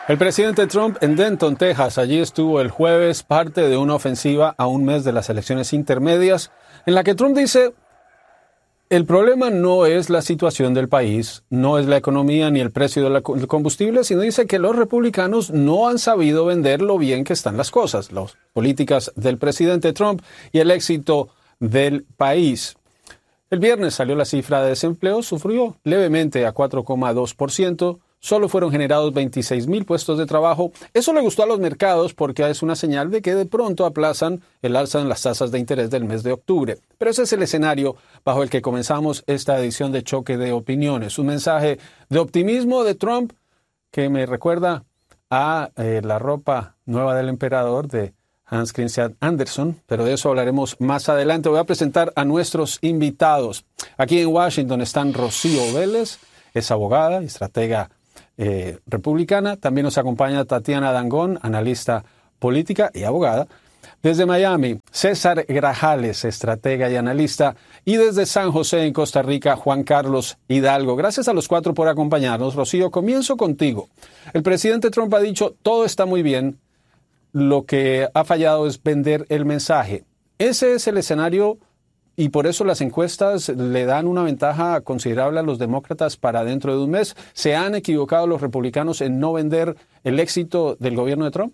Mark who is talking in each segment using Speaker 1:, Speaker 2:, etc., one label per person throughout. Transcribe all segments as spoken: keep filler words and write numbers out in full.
Speaker 1: El presidente Trump en Denton, Texas, allí estuvo el jueves, parte de una ofensiva a un mes de las elecciones intermedias, en la que Trump dice: el problema no es la situación del país, no es la economía ni el precio del combustible, sino dice que los republicanos no han sabido vender lo bien que están las cosas, las políticas del presidente Trump y el éxito del país. El viernes salió la cifra de desempleo, sufrió levemente a cuatro coma dos por ciento. Solo fueron generados veintiséis mil puestos de trabajo. Eso le gustó a los mercados porque es una señal de que de pronto aplazan el alza en las tasas de interés del mes de octubre. Pero ese es el escenario bajo el que comenzamos esta edición de Choque de Opiniones. Un mensaje de optimismo de Trump que me recuerda a eh, la ropa nueva del emperador de Hans Christian Andersen, pero de eso hablaremos más adelante. Voy a presentar a nuestros invitados. Aquí en Washington están Rocío Vélez, es abogada y estratega Eh, republicana. También nos acompaña Tatiana Dangón, analista política y abogada. Desde Miami, César Grajales, estratega y analista. Y desde San José, en Costa Rica, Juan Carlos Hidalgo. Gracias a los cuatro por acompañarnos. Rocío, comienzo contigo. El presidente Trump ha dicho: todo está muy bien, lo que ha fallado es vender el mensaje. Ese es el escenario y por eso las encuestas le dan una ventaja considerable a los demócratas para dentro de un mes. ¿Se han equivocado los republicanos en no vender el éxito del gobierno de Trump?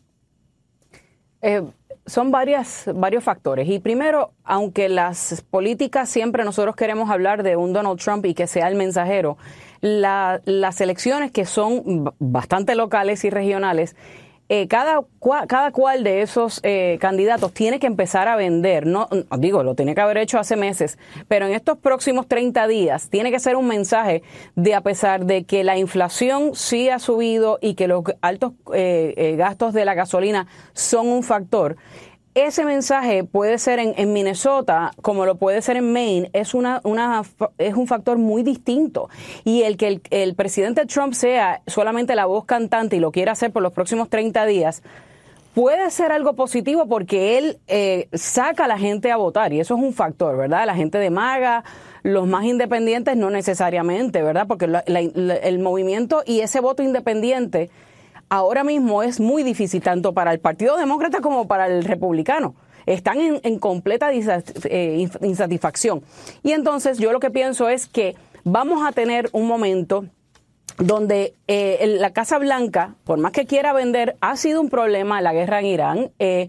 Speaker 2: Eh, son varias, varios factores. Y primero, aunque las políticas siempre nosotros queremos hablar de un Donald Trump y que sea el mensajero, la, las elecciones que son bastante locales y regionales, Eh, cada, cua, cada cual de esos eh, candidatos tiene que empezar a vender. No, digo, lo tiene que haber hecho hace meses, pero en estos próximos treinta días tiene que ser un mensaje de, a pesar de que la inflación sí ha subido y que los altos eh, eh, gastos de la gasolina son un factor, ese mensaje puede ser en, en Minnesota como lo puede ser en Maine, es una, una es un factor muy distinto. Y el que el, el presidente Trump sea solamente la voz cantante y lo quiera hacer por los próximos treinta días, puede ser algo positivo porque él eh, saca a la gente a votar y eso es un factor, ¿verdad? La gente de MAGA, los más independientes no necesariamente, ¿verdad? Porque la, la, la, el movimiento y ese voto independiente ahora mismo es muy difícil tanto para el Partido Demócrata como para el Republicano. Están en, en completa insatisfacción. Y entonces yo lo que pienso es que vamos a tener un momento donde eh, la Casa Blanca, por más que quiera vender, ha sido un problema la guerra en Irán. Eh,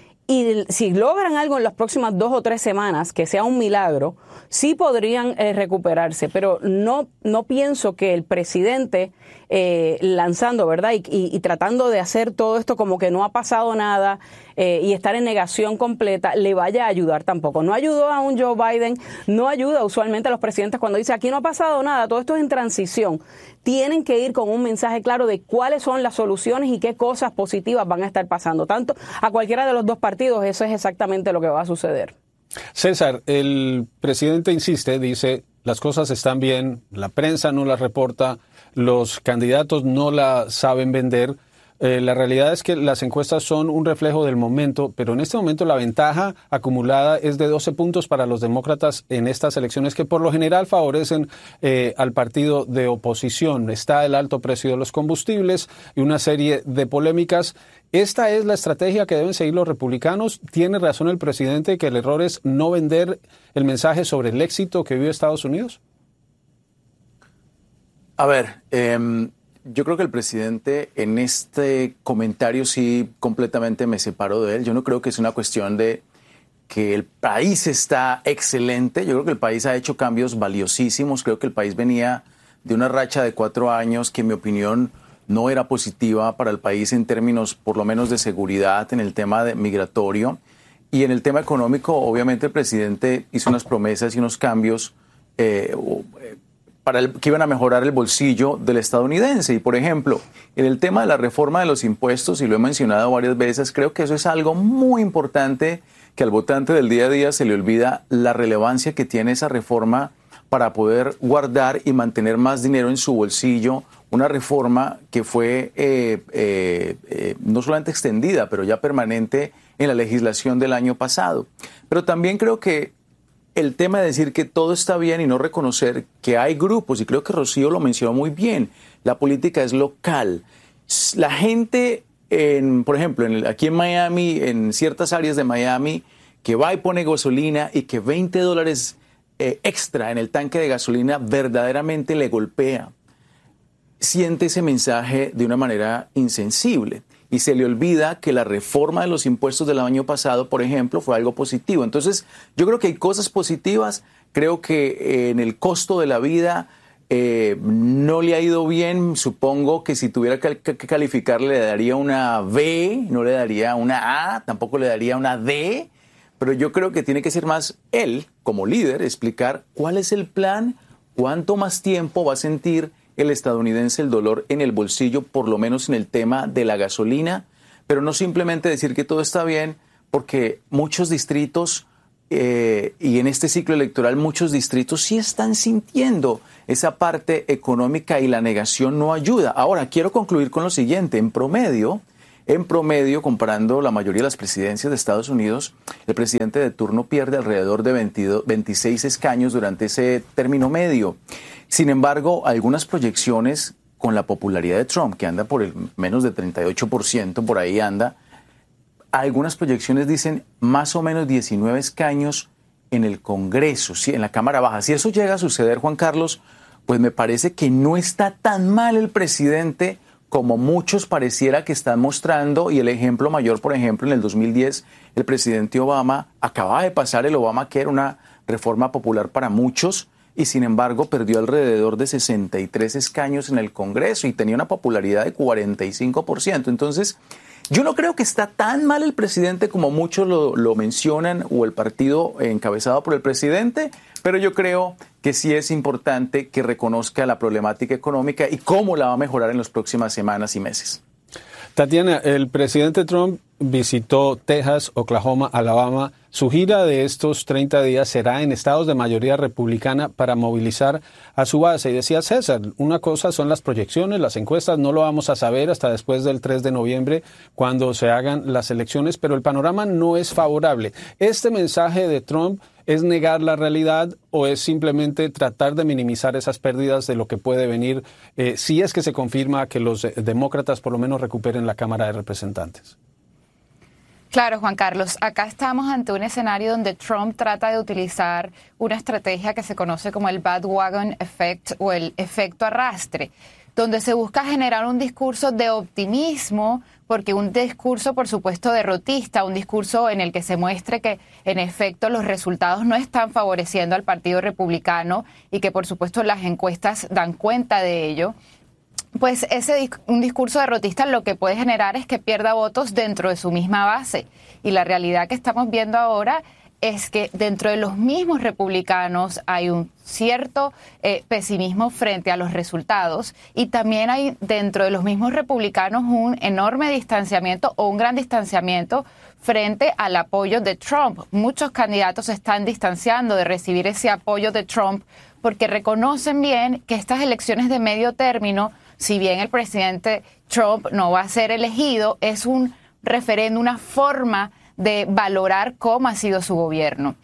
Speaker 2: y si logran algo en las próximas dos o tres semanas, que sea un milagro, sí podrían eh, recuperarse. Pero no, no pienso que el presidente eh, lanzando, ¿verdad? Y, y, y tratando de hacer todo esto como que no ha pasado nada eh, y estar en negación completa, le vaya a ayudar tampoco. No ayudó a un Joe Biden, no ayuda usualmente a los presidentes cuando dice aquí no ha pasado nada, todo esto es en transición. Tienen que ir con un mensaje claro de cuáles son las soluciones y qué cosas positivas van a estar pasando. Tanto a cualquiera de los dos partidos, eso es exactamente lo que va a suceder.
Speaker 1: César, el presidente insiste, dice, las cosas están bien, la prensa no las reporta, los candidatos no la saben vender. Eh, la realidad es que las encuestas son un reflejo del momento, pero en este momento la ventaja acumulada es de doce puntos para los demócratas en estas elecciones que por lo general favorecen eh, al partido de oposición. Está el alto precio de los combustibles y una serie de polémicas. ¿Esta es la estrategia que deben seguir los republicanos? ¿Tiene razón el presidente que el error es no vender el mensaje sobre el éxito que vive Estados Unidos?
Speaker 3: A ver, eh, yo creo que el presidente en este comentario sí completamente me separo de él. Yo no creo que es una cuestión de que el país está excelente. Yo creo que el país ha hecho cambios valiosísimos. Creo que el país venía de una racha de cuatro años que en mi opinión no era positiva para el país en términos por lo menos de seguridad, en el tema de migratorio. Y en el tema económico, obviamente el presidente hizo unas promesas y unos cambios eh, para el, que iban a mejorar el bolsillo del estadounidense. Y por ejemplo, en el tema de la reforma de los impuestos, y lo he mencionado varias veces, creo que eso es algo muy importante que al votante del día a día se le olvida la relevancia que tiene esa reforma para poder guardar y mantener más dinero en su bolsillo. Una reforma que fue eh, eh, eh, no solamente extendida, pero ya permanente en la legislación del año pasado. Pero también creo que el tema de decir que todo está bien y no reconocer que hay grupos, y creo que Rocío lo mencionó muy bien, la política es local. La gente, en, por ejemplo, en el, aquí en Miami, en ciertas áreas de Miami, que va y pone gasolina y que veinte dólares eh, extra en el tanque de gasolina verdaderamente le golpea, siente ese mensaje de una manera insensible y se le olvida que la reforma de los impuestos del año pasado, por ejemplo, fue algo positivo. Entonces, yo creo que hay cosas positivas. Creo que eh, en el costo de la vida eh, no le ha ido bien. Supongo que si tuviera que, que calificar le daría una B, no le daría una A, tampoco le daría una D. Pero yo creo que tiene que ser más él, como líder, explicar cuál es el plan, cuánto más tiempo va a sentir el estadounidense el dolor en el bolsillo, por lo menos en el tema de la gasolina, pero no simplemente decir que todo está bien, porque muchos distritos, eh, y en este ciclo electoral muchos distritos sí están sintiendo esa parte económica y la negación no ayuda. Ahora, quiero concluir con lo siguiente. En promedio, en promedio, comparando la mayoría de las presidencias de Estados Unidos, el presidente de turno pierde alrededor de veintidós, veintiséis escaños durante ese término medio. Sin embargo, algunas proyecciones con la popularidad de Trump, que anda por el menos de treinta y ocho por ciento, por ahí anda, algunas proyecciones dicen más o menos diecinueve escaños en el Congreso, en la Cámara Baja. Si eso llega a suceder, Juan Carlos, pues me parece que no está tan mal el presidente como muchos pareciera que están mostrando, y el ejemplo mayor, por ejemplo, en el dos mil diez, el presidente Obama acababa de pasar el Obamacare, una reforma popular para muchos, y sin embargo perdió alrededor de sesenta y tres escaños en el Congreso y tenía una popularidad de cuarenta y cinco por ciento. Entonces, yo no creo que está tan mal el presidente como muchos lo, lo mencionan, o el partido encabezado por el presidente, pero yo creo que sí es importante que reconozca la problemática económica y cómo la va a mejorar en las próximas semanas y meses.
Speaker 1: Tatiana, el presidente Trump visitó Texas, Oklahoma, Alabama. Su gira de estos treinta días será en estados de mayoría republicana para movilizar a su base. Y decía César, una cosa son las proyecciones, las encuestas, no lo vamos a saber hasta después del tres de noviembre cuando se hagan las elecciones, pero el panorama no es favorable. ¿Este mensaje de Trump es negar la realidad o es simplemente tratar de minimizar esas pérdidas de lo que puede venir eh, si es que se confirma que los demócratas por lo menos recuperen la Cámara de Representantes?
Speaker 4: Claro, Juan Carlos, acá estamos ante un escenario donde Trump trata de utilizar una estrategia que se conoce como el bandwagon effect o el efecto arrastre, donde se busca generar un discurso de optimismo, porque un discurso, por supuesto, derrotista, un discurso en el que se muestre que, en efecto, los resultados no están favoreciendo al Partido Republicano y que, por supuesto, las encuestas dan cuenta de ello. Pues ese un discurso derrotista lo que puede generar es que pierda votos dentro de su misma base. Y la realidad que estamos viendo ahora es que dentro de los mismos republicanos hay un cierto eh, pesimismo frente a los resultados, y también hay dentro de los mismos republicanos un enorme distanciamiento o un gran distanciamiento frente al apoyo de Trump. Muchos candidatos se están distanciando de recibir ese apoyo de Trump porque reconocen bien que estas elecciones de medio término, si bien el presidente Trump no va a ser elegido, es un referendo, una forma de valorar cómo ha sido su gobierno.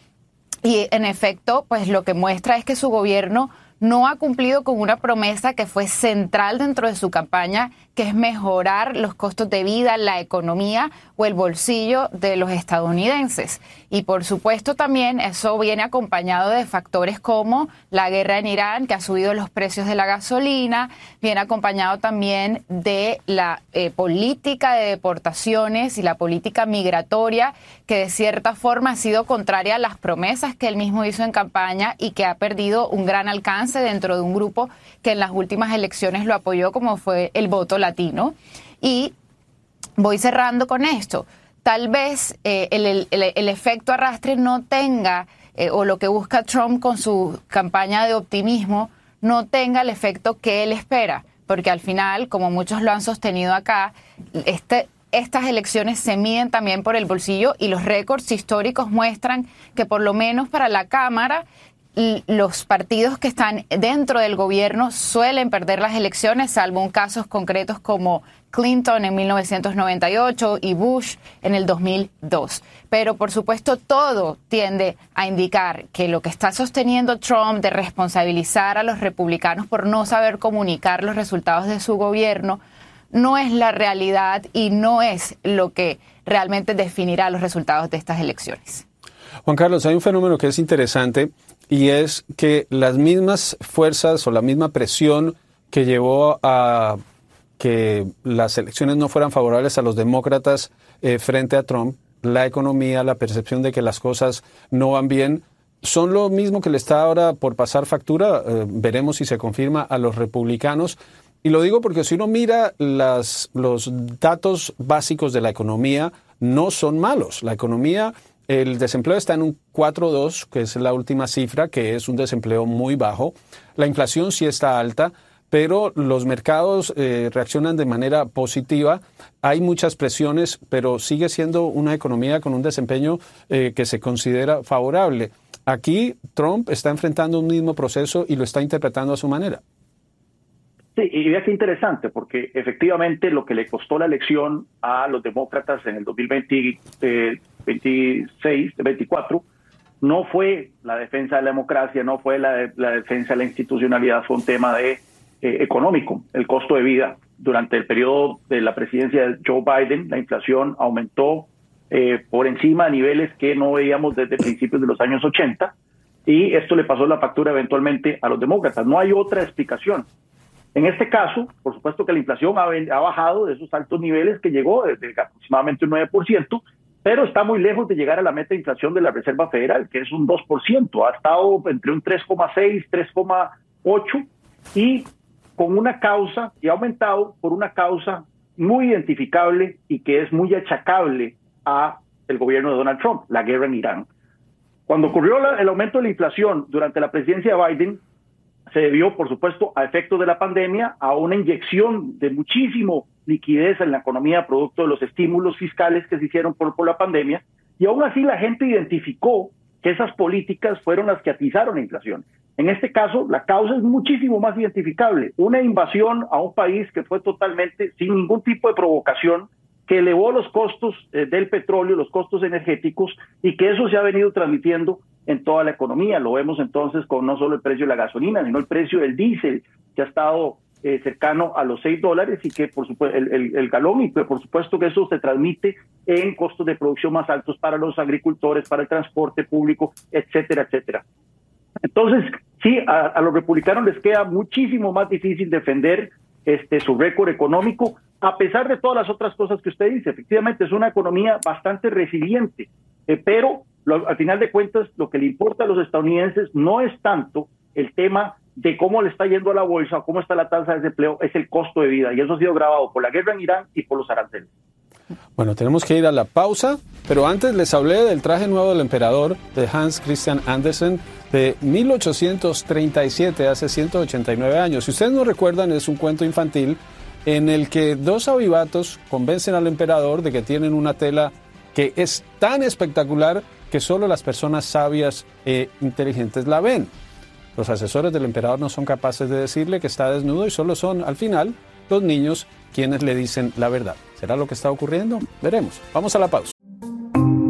Speaker 4: Y en efecto, pues lo que muestra es que su gobierno no ha cumplido con una promesa que fue central dentro de su campaña, que es mejorar los costos de vida, la economía o el bolsillo de los estadounidenses. Y por supuesto también eso viene acompañado de factores como la guerra en Irán, que ha subido los precios de la gasolina, viene acompañado también de la eh, política de deportaciones y la política migratoria, que de cierta forma ha sido contraria a las promesas que él mismo hizo en campaña y que ha perdido un gran alcance dentro de un grupo que en las últimas elecciones lo apoyó, como fue el voto latino. Y voy cerrando con esto. Tal vez eh, el, el, el efecto arrastre no tenga, eh, o lo que busca Trump con su campaña de optimismo, no tenga el efecto que él espera, porque al final, como muchos lo han sostenido acá, este estas elecciones se miden también por el bolsillo, y los récords históricos muestran que por lo menos para la Cámara los partidos que están dentro del gobierno suelen perder las elecciones, salvo en casos concretos como Clinton en mil novecientos noventa y ocho y Bush en el dos mil dos. Pero, por supuesto, todo tiende a indicar que lo que está sosteniendo Trump de responsabilizar a los republicanos por no saber comunicar los resultados de su gobierno no es la realidad y no es lo que realmente definirá los resultados de estas elecciones.
Speaker 1: Juan Carlos, hay un fenómeno que es interesante y es que las mismas fuerzas o la misma presión que llevó a que las elecciones no fueran favorables a los demócratas eh, frente a Trump, la economía, la percepción de que las cosas no van bien, son lo mismo que le está ahora por pasar factura, eh, veremos si se confirma, a los republicanos. Y lo digo porque si uno mira las, los datos básicos de la economía, no son malos. La economía, el desempleo está en un cuatro punto dos, que es la última cifra, que es un desempleo muy bajo. La inflación sí está alta, pero los mercados eh, reaccionan de manera positiva. Hay muchas presiones, pero sigue siendo una economía con un desempeño eh, que se considera favorable. Aquí Trump está enfrentando un mismo proceso y lo está interpretando a su manera.
Speaker 5: Sí, y vea qué interesante, porque efectivamente lo que le costó la elección a los demócratas en el dos mil veinte, eh, veintiséis, veinticuatro, no fue la defensa de la democracia, no fue la, de, la defensa de la institucionalidad, fue un tema de, eh, económico, el costo de vida. Durante el periodo de la presidencia de Joe Biden, la inflación aumentó eh, por encima de niveles que no veíamos desde principios de los años ochenta, y esto le pasó la factura eventualmente a los demócratas. No hay otra explicación. En este caso, por supuesto que la inflación ha, ha bajado de esos altos niveles que llegó desde aproximadamente un nueve por ciento, pero está muy lejos de llegar a la meta de inflación de la Reserva Federal, que es un dos por ciento. Ha estado entre un tres coma seis, tres coma ocho, y con una causa, y ha aumentado por una causa muy identificable y que es muy achacable a el gobierno de Donald Trump, la guerra en Irán. Cuando ocurrió la, el aumento de la inflación durante la presidencia de Biden, se debió, por supuesto, a efectos de la pandemia, a una inyección de muchísimo liquidez en la economía producto de los estímulos fiscales que se hicieron por, por la pandemia, y aún así la gente identificó que esas políticas fueron las que atizaron la inflación. En este caso, la causa es muchísimo más identificable. Una invasión a un país que fue totalmente sin ningún tipo de provocación, que elevó los costos eh, del petróleo, los costos energéticos, y que eso se ha venido transmitiendo en toda la economía. Lo vemos entonces con no solo el precio de la gasolina, sino el precio del diésel, que ha estado eh, cercano a los seis dólares, y que por supuesto el, el, el galón, y por supuesto que eso se transmite en costos de producción más altos para los agricultores, para el transporte público, etcétera, etcétera. Entonces, sí, a, a los republicanos les queda muchísimo más difícil defender este su récord económico, a pesar de todas las otras cosas que usted dice. Efectivamente, es una economía bastante resiliente, eh, pero lo, al final de cuentas, lo que le importa a los estadounidenses no es tanto el tema de cómo le está yendo a la bolsa o cómo está la tasa de desempleo, es el costo de vida, y eso ha sido agravado por la guerra en Irán y por los aranceles.
Speaker 1: Bueno, tenemos que ir a la pausa, pero antes les hablé del traje nuevo del emperador de Hans Christian Andersen de mil ochocientos treinta y siete, hace ciento ochenta y nueve años. Si ustedes no recuerdan, es un cuento infantil en el que dos avivatos convencen al emperador de que tienen una tela que es tan espectacular que solo las personas sabias e inteligentes la ven. Los asesores del emperador no son capaces de decirle que está desnudo y solo son, al final, los niños quienes le dicen la verdad. ¿Será lo que está ocurriendo? Veremos. Vamos a la pausa.